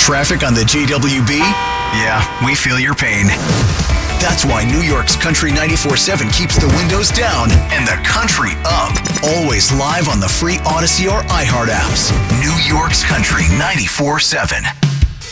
Traffic on the JWB? Yeah, we feel your pain. That's why New York's Country 94.7 keeps the windows down and the country up. Always live on the free Odyssey or iHeart apps. New York's Country 94.7.